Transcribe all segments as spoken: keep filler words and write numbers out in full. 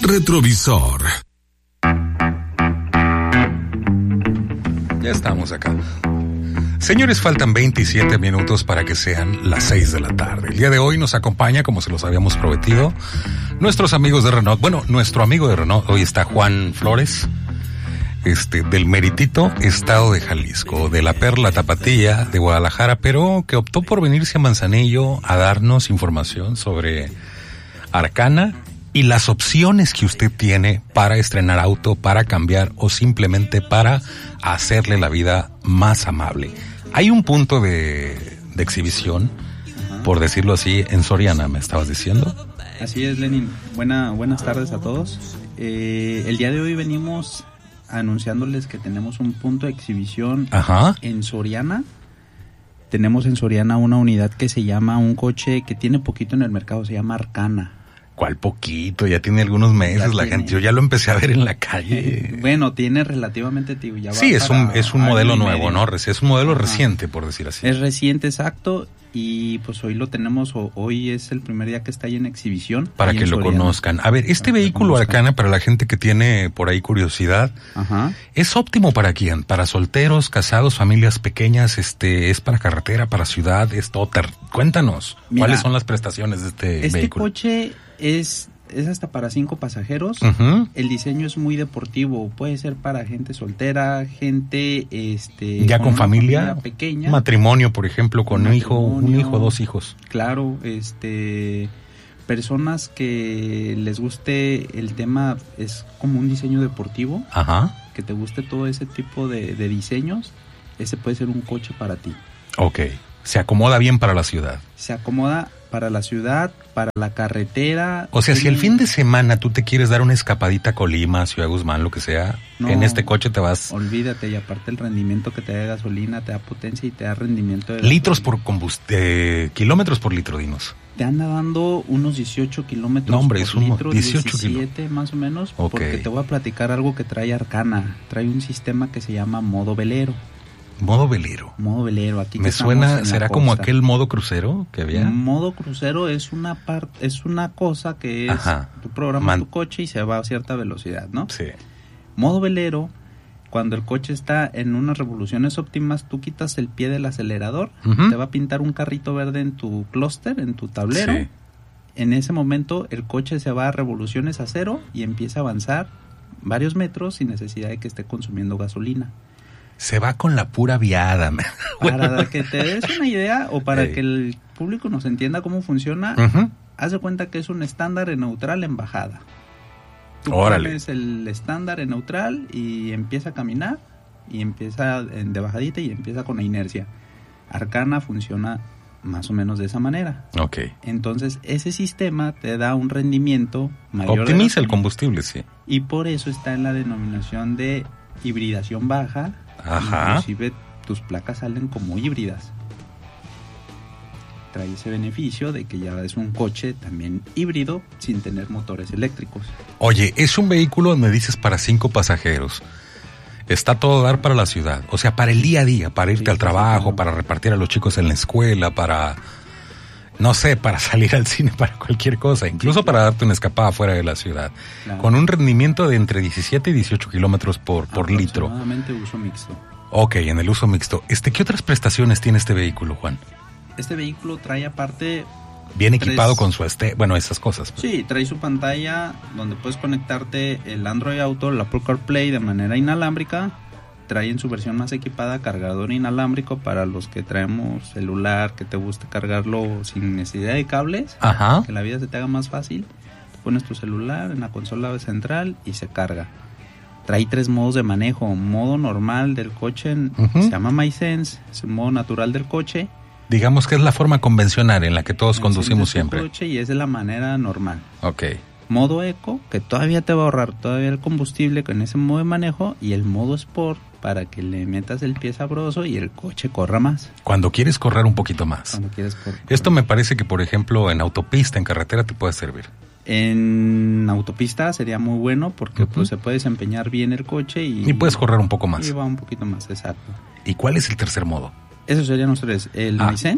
Retrovisor. Ya estamos acá. Señores, faltan veintisiete minutos para que sean las seis de la tarde. El día de hoy nos acompaña, como se los habíamos prometido, nuestros amigos de Renault. Bueno, nuestro amigo de Renault, hoy está Juan Flores, este, del meritito estado de Jalisco, de la Perla Tapatía de Guadalajara, pero que optó por venirse a Manzanillo a darnos información sobre Arcana y las opciones que usted tiene para estrenar auto, para cambiar o simplemente para hacerle la vida más amable. Hay un punto de, de exhibición, por decirlo así, en Soriana, ¿me estabas diciendo? Así es, Lenin. Buena, buenas tardes a todos. Eh, el día de hoy venimos anunciándoles que tenemos un punto de exhibición Ajá. en Soriana. Tenemos en Soriana una unidad que se llama, un coche que tiene poquito en el mercado, se llama Arcana. ¿Cuál poquito? Ya tiene algunos meses ya la tiene. gente. Yo ya lo empecé a ver en la calle. Eh, bueno, tiene relativamente, tío. Ya sí, va es un es un modelo nuevo, medio. ¿no? Es un modelo Ajá. reciente, por decir así. Es reciente, exacto. Y pues hoy lo tenemos, hoy es el primer día que está ahí en exhibición. Para que lo Soriana. conozcan. A ver, este para vehículo Arcana, para la gente que tiene por ahí curiosidad, Ajá. ¿es óptimo para quién? ¿Para solteros, casados, familias pequeñas? este ¿Es para carretera, para ciudad? ¿Es toter? Cuéntanos, Mira, ¿cuáles son las prestaciones de este, este vehículo? Este coche es... Es hasta para cinco pasajeros. Uh-huh. El diseño es muy deportivo. Puede ser para gente soltera, gente este ya con, con familia, familia pequeña, matrimonio, por ejemplo, con un hijo, un hijo, dos hijos. Claro, este personas que les guste el tema, es como un diseño deportivo. Ajá. Que te guste todo ese tipo de, de diseños. Ese puede ser un coche para ti. Ok. Se acomoda bien para la ciudad. Se acomoda para la ciudad, para la carretera. O sea, tiene... si el fin de semana tú te quieres dar una escapadita a Colima, Ciudad Guzmán, lo que sea, no, en este coche te vas... Olvídate, y aparte el rendimiento que te da de gasolina, te da potencia y te da rendimiento de litros por combustible, kilómetros por litro, dinos. Te anda dando unos dieciocho kilómetros no, hombre, por es un litro, dieciocho diecisiete kilo. Más o menos, okay. Porque te voy a platicar algo que trae Arcana. Trae un sistema que se llama modo velero. Modo velero. Modo velero, aquí me suena, ¿será como aquel modo crucero que había? Modo crucero es una parte, es una cosa que es, Ajá. tú programas Man- tu coche y se va a cierta velocidad, ¿no? Sí. Modo velero, cuando el coche está en unas revoluciones óptimas, tú quitas el pie del acelerador, uh-huh. te va a pintar un carrito verde en tu clúster, en tu tablero. Sí. En ese momento el coche se va a revoluciones a cero y empieza a avanzar varios metros sin necesidad de que esté consumiendo gasolina. Se va con la pura viada. Para que te des una idea o para hey. que el público nos entienda cómo funciona, uh-huh. haz de cuenta que es un estándar en neutral en bajada. Tú Órale. pones el estándar en neutral y empieza a caminar y empieza en de bajadita y empieza con la inercia. Arcana funciona más o menos de esa manera. Ok. Entonces ese sistema te da un rendimiento mayor. Optimiza el combustible, sí. Y por eso está en la denominación de hibridación baja. Ajá. Inclusive tus placas salen como híbridas. Trae ese beneficio de que ya es un coche también híbrido sin tener motores eléctricos. Oye, es un vehículo, me dices, para cinco pasajeros. Está todo dar para la ciudad. O sea, para el día a día, para irte sí, al trabajo, sí, claro. para repartir a los chicos en la escuela, para... no sé, para salir al cine, para cualquier cosa, incluso sí, para darte una escapada fuera de la ciudad, claro. con un rendimiento de entre diecisiete y dieciocho kilómetros por, por litro. Aproximadamente uso mixto. Ok, en el uso mixto. Este, ¿qué otras prestaciones tiene este vehículo, Juan? Este vehículo trae aparte... Bien equipado tres... con su este, bueno, esas cosas. Pues. Sí, trae su pantalla donde puedes conectarte el Android Auto, el Apple CarPlay de manera inalámbrica. Trae en su versión más equipada cargador inalámbrico para los que traemos celular, que te guste cargarlo sin necesidad de cables. Ajá. Que la vida se te haga más fácil. Pones tu celular en la consola central y se carga. Trae tres modos de manejo. Modo normal del coche, uh-huh. se llama MySense, es el modo natural del coche. Digamos que es la forma convencional en la que todos Enciendes conducimos siempre. Coche y es de la manera normal. Ok. Modo eco, que todavía te va a ahorrar todavía el combustible con ese modo de manejo, y el modo sport para que le metas el pie sabroso y el coche corra más. Cuando quieres correr un poquito más. Cuando quieres correr. Esto me parece que, por ejemplo, en autopista, en carretera, te puede servir. En autopista sería muy bueno porque uh-huh. pues se puede desempeñar bien el coche y... Y puedes correr un poco más. Y va un poquito más, exacto. ¿Y cuál es el tercer modo? Esos serían los tres. El ah. MySense,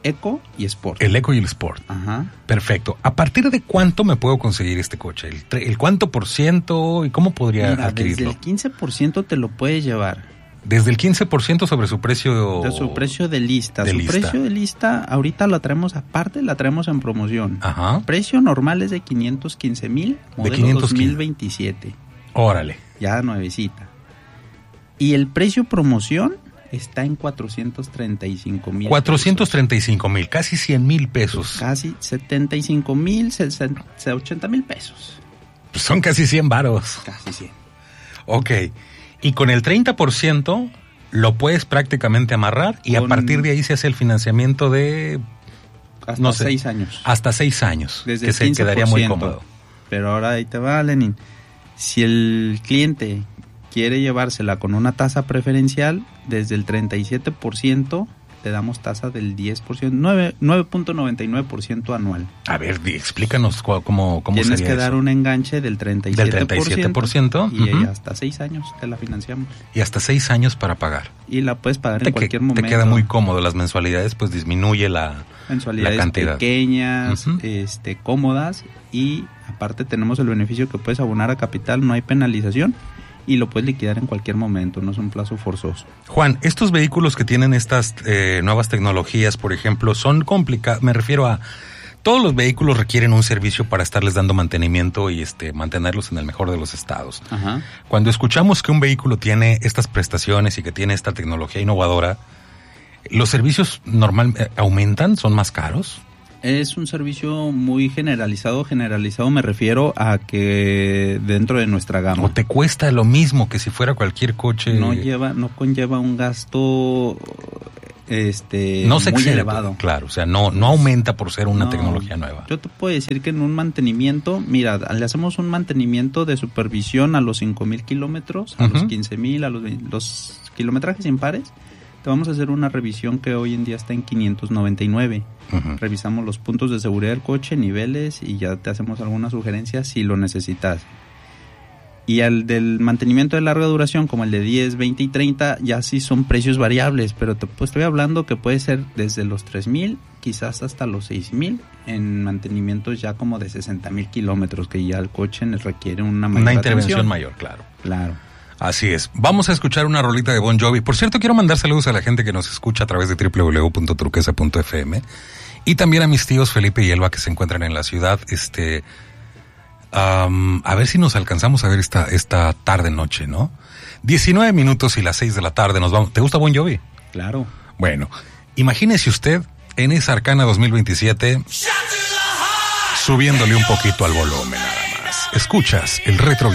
Eco y Sport. El Eco y el Sport. Ajá. Perfecto. ¿A partir de cuánto me puedo conseguir este coche? ¿El, tre- el cuánto por ciento y cómo podría Mira, adquirirlo? desde el quince por ciento te lo puedes llevar. Desde el quince por ciento sobre su precio... De su precio de lista. de su lista. precio de lista, ahorita lo traemos aparte, la traemos en promoción. Ajá. Precio normal es de quinientos quince mil, modelo quinientos quince. dos mil veintisiete. Órale. Ya nuevecita. Y el precio promoción está en cuatrocientos treinta y cinco mil. cuatrocientos treinta y cinco mil, casi cien mil pesos. Casi setenta y cinco mil, ochenta mil pesos. Pues son casi cien varos. Casi cien. Ok. Y con el treinta por ciento lo puedes prácticamente amarrar y Con- a partir de ahí se hace el financiamiento de Hasta no sé, seis años. hasta seis años, Desde que el se quince por quedaría muy ciento. cómodo. Pero ahora ahí te va, Lenin. Si el cliente quiere llevársela con una tasa preferencial, desde el treinta y siete por ciento te damos tasa del diez por ciento, nueve punto noventa y nueve por ciento anual. A ver, di- explícanos cu- cómo, cómo Tienes sería que dar eso. un enganche del treinta y siete por ciento. Del treinta y siete por ciento, Y ujú. hasta seis años te la financiamos. Y hasta seis años para pagar. Y la puedes pagar Te, en que- cualquier te momento. queda muy cómodo. Las mensualidades pues disminuye la, Mensualidades la cantidad. pequeñas, Ujú. este, cómodas, y aparte tenemos el beneficio que puedes abonar a capital, no hay penalización y lo puedes liquidar en cualquier momento, no es un plazo forzoso. Juan, estos vehículos que tienen estas eh, nuevas tecnologías, por ejemplo, son complicados. Me refiero a todos los vehículos requieren un servicio para estarles dando mantenimiento y este mantenerlos en el mejor de los estados. Ajá. Cuando escuchamos que un vehículo tiene estas prestaciones y que tiene esta tecnología innovadora, ¿los servicios normal eh, aumentan? ¿Son más caros? Es un servicio muy generalizado, generalizado me refiero a que dentro de nuestra gama. ¿O te cuesta lo mismo que si fuera cualquier coche? No lleva, no conlleva un gasto este no se muy excede, elevado. claro, o sea, no, no aumenta por ser una No, tecnología nueva. Yo te puedo decir que en un mantenimiento, mira, le hacemos un mantenimiento de supervisión a los cinco mil kilómetros, a Ujú. los quince mil, a los, veinte los kilometrajes impares. Te vamos a hacer una revisión que hoy en día está en quinientos noventa y nueve. Ujú. Revisamos los puntos de seguridad del coche, niveles, y ya te hacemos algunas sugerencias si lo necesitas. Y al del mantenimiento de larga duración, como el de diez, veinte y treinta, ya sí son precios variables, pero te pues, estoy hablando que puede ser desde los tres mil, quizás hasta los seis mil, en mantenimientos ya como de sesenta mil kilómetros, que ya el coche requiere una mayor Una intervención atención. mayor, claro. Claro. Así es. Vamos a escuchar una rolita de Bon Jovi. Por cierto, quiero mandar saludos a la gente que nos escucha a través de doble u doble u doble u punto turquesa punto efe eme y también a mis tíos Felipe y Elba que se encuentran en la ciudad. Este, um, a ver si nos alcanzamos a ver esta esta tarde noche, ¿no? diecinueve minutos y las seis de la tarde nos vamos. ¿Te gusta Bon Jovi? Claro. Bueno, imagínese usted en esa Arcana dos mil veintisiete subiéndole un poquito al volumen nada más. Escuchas el retro